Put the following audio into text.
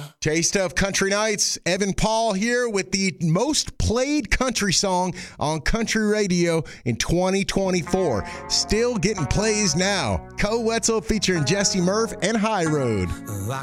Taste of Country Nights. Evan Paul here with the most played country song on country radio in 2024. Still getting plays now. Co Wetzel featuring Jesse Murph and High Road. I